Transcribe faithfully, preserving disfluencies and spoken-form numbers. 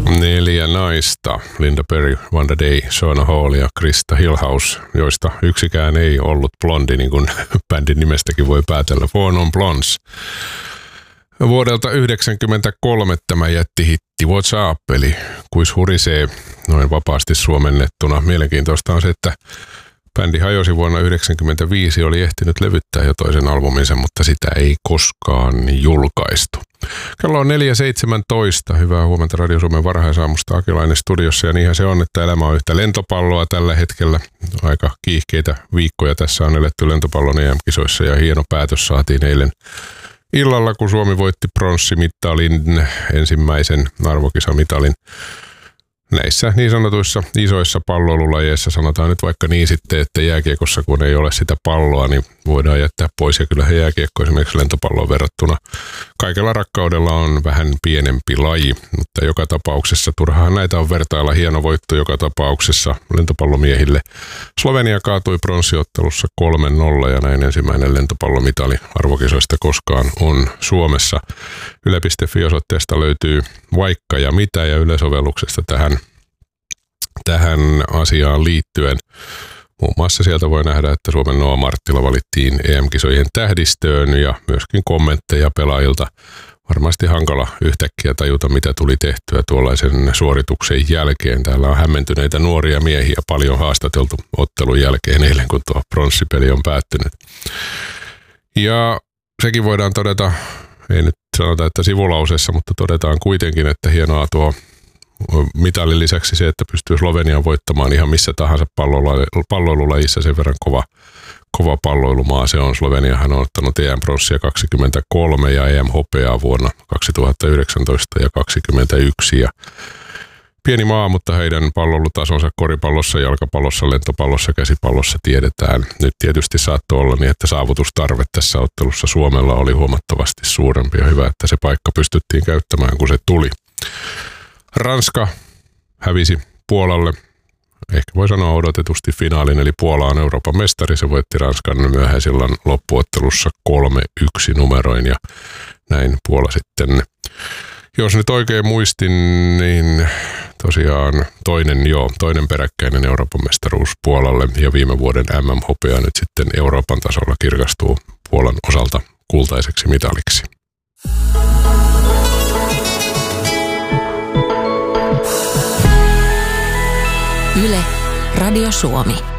Neljä naista, Linda Perry, Wanda Day, Shona Hall ja Krista Hillhouse, joista yksikään ei ollut blondi, niin kuin bändin nimestäkin voi päätellä. Four Non Blondes. Vuodelta yhdeksänkymmentäkolme tämä jättihitti What's Up, eli Kuis hurisee, noin vapaasti suomennettuna. Mielenkiintoista on se, että bändi hajosi vuonna yhdeksänkymmentäviisi, oli ehtinyt levyttää jo toisen albuminsa, mutta sitä ei koskaan julkaistu. Kello on neljä seitsemäntoista. Hyvää huomenta Radio Suomen varhaisaamusta Akilainen studiossa, ja niinhän se on, että elämä on yhtä lentopalloa tällä hetkellä. Aika kiihkeitä viikkoja tässä on eletty lentopallon E M-kisoissa, ja hieno päätös saatiin eilen illalla, kun Suomi voitti pronssimitalin, ensimmäisen arvokisamitalin. Näissä niin sanotuissa isoissa palloilulajeissa, sanotaan nyt vaikka niin sitten, että jääkiekossa kun ei ole sitä palloa, niin voidaan jättää pois. Ja kyllä jääkiekko esimerkiksi lentopalloon verrattuna kaikella rakkaudella on vähän pienempi laji, mutta joka tapauksessa turhaan näitä on vertailla. Hieno voitto joka tapauksessa lentopallomiehille. Slovenia kaatui pronssiottelussa kolme nolla ja näin ensimmäinen lentopallomitali arvokisoista koskaan on Suomessa. Yle piste fi-osoitteesta löytyy vaikka ja mitä, ja Yle-sovelluksesta tähän, tähän asiaan liittyen. Muun muassa sieltä voi nähdä, että Suomen Noa Marttila valittiin E M-kisojen tähdistöön, ja myöskin kommentteja pelaajilta. Varmasti hankala yhtäkkiä tajuta, mitä tuli tehtyä tuollaisen suorituksen jälkeen. Täällä on hämmentyneitä nuoria miehiä paljon haastateltu ottelun jälkeen eilen, kun tuo pronssipeli on päättynyt. Ja sekin voidaan todeta, ei nyt sanota, että sivulauseessa, mutta todetaan kuitenkin, että hienoa tuo mitalin lisäksi se, että pystyy Slovenian voittamaan ihan missä tahansa palloilulajissa, sen verran kova, kova palloilumaa se on. Sloveniahan on ottanut E M-pronssia kaksikymmentäkolme ja E M-hopeaa vuonna kaksituhattayhdeksäntoista ja kaksikymmentäyksi. Ja pieni maa, mutta heidän palloilutasonsa koripallossa, jalkapallossa, lentopallossa, käsipallossa tiedetään. Nyt tietysti saattoi olla niin, että saavutustarve tässä ottelussa Suomella oli huomattavasti suurempi, ja hyvä, että se paikka pystyttiin käyttämään, kun se tuli. Ranska hävisi Puolalle, ehkä voi sanoa odotetusti finaalin, eli Puola on Euroopan mestari. Se voitti Ranskan myöhäisillan loppuottelussa kolme yksi numeroin, ja näin Puola sitten, jos nyt oikein muistin, niin tosiaan toinen, joo, toinen peräkkäinen Euroopan mestaruus Puolalle, ja viime vuoden M M-hopea nyt sitten Euroopan tasolla kirkastuu Puolan osalta kultaiseksi mitaliksi. Yle, Radio Suomi.